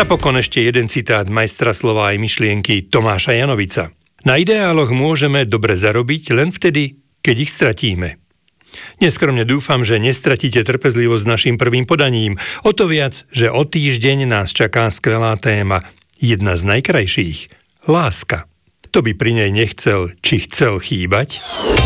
Napokon ešte jeden citát majstra slova aj myšlienky Tomáša Janovica. Na ideáloch môžeme dobre zarobiť len vtedy, keď ich stratíme. Neskromne dúfam, že nestratíte trpezlivosť s našim prvým podaním. O to viac, že o týždeň nás čaká skvelá téma. Jedna z najkrajších. Láska. To by pri nej nechcel, či chcel chýbať?